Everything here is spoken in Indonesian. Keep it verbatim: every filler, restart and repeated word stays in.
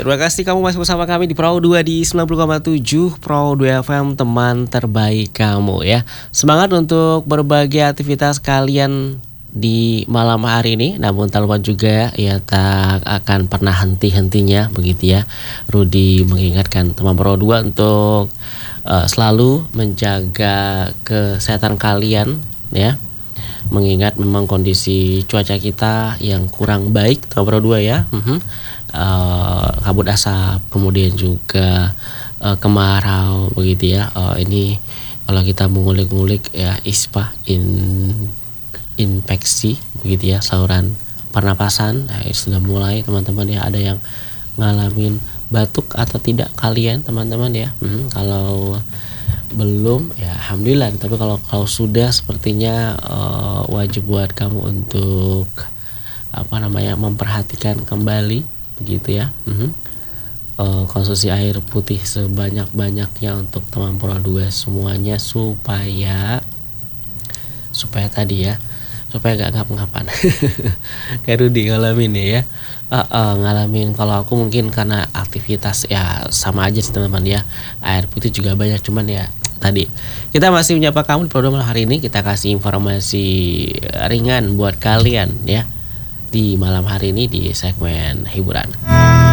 terima kasih kamu masih bersama kami di Perahu dua di sembilan puluh koma tujuh Perahu dua F M, teman terbaik kamu ya. Semangat untuk berbagai aktivitas kalian di malam hari ini. Namun tak lupa juga ya, tak akan pernah henti-hentinya begitu ya, Rudi mengingatkan teman Perahu dua untuk uh, selalu menjaga kesehatan kalian ya. Mengingat memang kondisi cuaca kita yang kurang baik, teman Perahu dua ya. uh-huh. Uh, kabut asap, kemudian juga uh, kemarau begitu ya. Uh, ini kalau kita mengulik-ngulik ya, ispa in infeksi begitu ya, saluran pernapasan nah, sudah mulai teman-teman ya. Ada yang ngalamin batuk atau tidak kalian teman-teman ya? Hmm, kalau belum ya alhamdulillah, tapi kalau kalau sudah sepertinya uh, wajib buat kamu untuk apa namanya memperhatikan kembali begitu ya. Hmm. Uh, konsumsi air putih sebanyak-banyaknya untuk teman Perahu dua semuanya, supaya supaya tadi ya, supaya gak ngap-ngapan kayak Rudi ngalamin ya. Uh, uh, ngalamin kalau aku mungkin karena aktivitas ya sama aja sih teman-teman ya. Air putih juga banyak, cuman ya tadi kita masih menyapa kamu di program hari ini. Kita kasih informasi ringan buat kalian ya di malam hari ini di segmen hiburan.